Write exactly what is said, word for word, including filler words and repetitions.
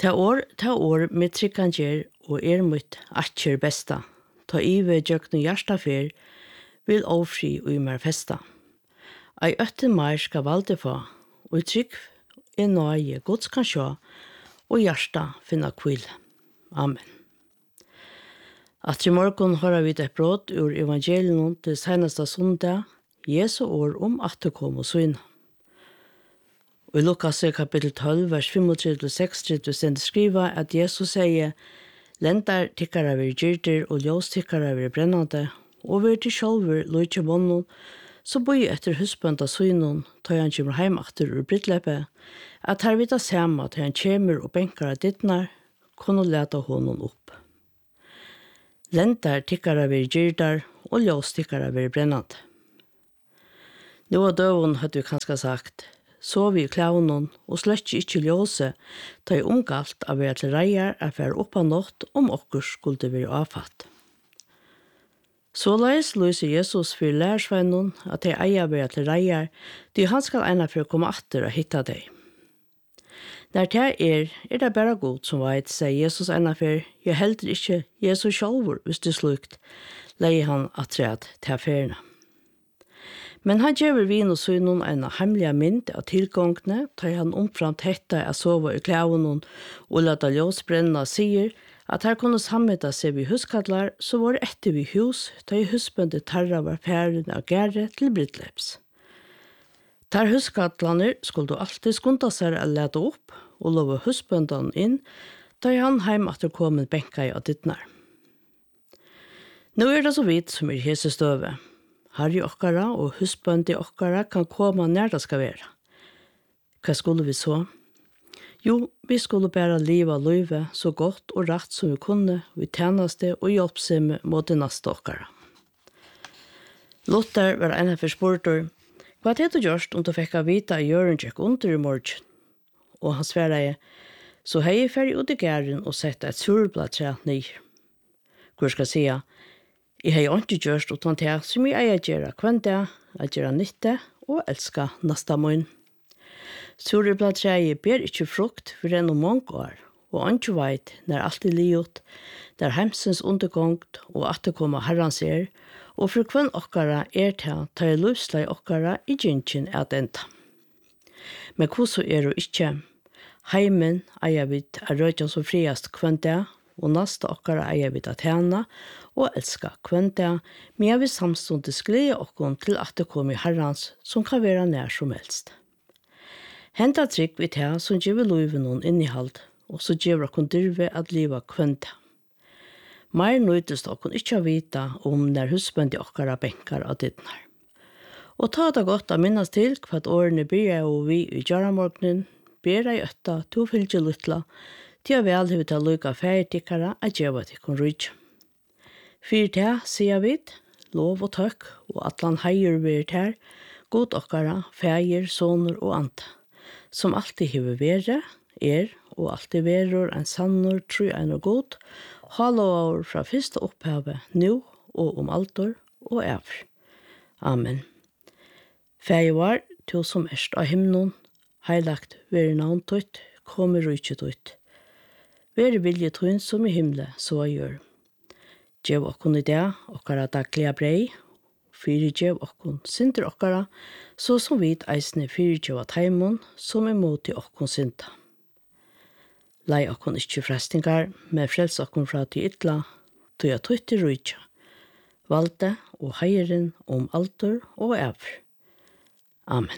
Ta år, ta år med trikkanger og er mot atjer besta. Ta ive djøkne hjertafer, vil ofri og mer festa. Ei øtte mer skal valde få, og trykk er nøye gods kan sjå, og hjerta finna kvile. Amen. At i morgen har vi et brot ur evangelium til seneste sondag, Jesu år om at det kom og søgna. Og i Lukas kapittel tolv, vers trettifem til seksogtretive, sender skriva at Jesus sier, «Lentar tikkara vir gyrdir og ljós tikkara vir brennande, og vir til sjálfur lujtje bonnen, så boi etter husbanda søgnon, ta han kjemur heim akter ur brittleppe, at her vita sema til han kjemur og benkara dittnar, kunne leta honom opp. Lentar tikkara vir gyrdar og ljós tikkara vir brennande. Nå av døven hadde vi kanskje sagt, så vi i klævnen og slett ikke ljøse, ta i omgalt av være til reier er for oppa nått om okker skulle være avfatt. Så leis løser Jesus for lærersvennen at de eier være til reier, de han skal ene for å komme atter og hitte deg. Når det er, er det bare godt som vet, sier Jesus ene for, jeg helder ikke Jesus selv hvis det slukt, leier han atret til affærene. Men han gjør vin og sønnen en hemmelig mynd av tilgångene, tar han omframt hette av sove i klævene og lade ljøs brenne og sier at her kunne sammeta seg ved huskadlar, så var det etter ved hus, da i husbønde tarra var færene av gære til brittleps. Der huskadlerne skulle du alltid skunde seg å lede opp og love husbøndene inn, da han heim at det kom en benka i av dittnar. Nå er det så vidt som er Jesus støve. Harry okkara og husbøndi okkara kan komme når det skal være. Hva skulle vi så? Jo, vi skulle bare liva løyve så godt og rett som vi kunne, vi tjeneste og hjelpsomme mot det neste okkara. Luther var en av forspurter, hva hadde du gjort om du fikk av vite at Jørgen gikk under i morgen? Og han sverre, så har jeg ferdig ut i gæren og sett et surblad tre ned. Hvor skal jeg si, jeg har ikke gjort utan til som jeg eier gjøre kvende, jeg gjøre nytte og elsker neste mån. Surblad-treet ber ikke frukt for enn om mange år, og han ikke vet når alt er livet, der hemsens undergångt og at det kommer herren ser, og for hvem okkara er til ta i løsleg okkara i gynkjen at enda. Men hvordan er det ikke? Heimen eier vi er rødjan som friast kvende, og neste okkara eier vi at henne, og elsker kvende, men jeg vil samståndes glede okkon til at det kommer herrens som kan være nær som helst. Henta trygg vi til som gjør løyve noen innehald, og så gjør okkon dyrve at livet kvende. Mer nøytest okkon ikke å vite om når husbøndi okkara benkar av dittnar. Og ta det godt å minnes til hva årene blir jeg og vi i Jaramorgnen, ber jeg øtta to fylgje luttla, til å vel heve til å lukke ferdigtikkere at gjøre til kon rydde. Fyr til, sier vi, lov og tøkk, og at han heier ved her, god okkara, feir, soner og anta, som alltid hever være, er, og alltid verur en sannur, tru en og god, halva år fra første opphavet, nå og om altor og evr. Amen. Feir var, to som erst av himnon, heilagt veri navn tøyt, kom i rujtje tøyt. Veri vilje tøyn som i himle, så gjør. Gjev okkon i det, okkara daglige brei, fyri gjev okkon synder okkara, så som vit eisne fyri gjev at heimon, som er mot i okkon synda. Lei okkon ikkje frestingar, men frels okkon fra til ytla, tøy at tøyt i rujtja. Valde og heieren om altor og evr. Amen.